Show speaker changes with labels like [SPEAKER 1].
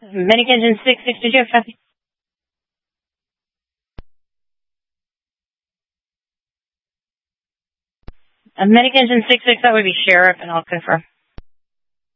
[SPEAKER 1] Medic Engine 66, did you have copy? Medic Engine 66, that would be Sheriff, and I'll confirm.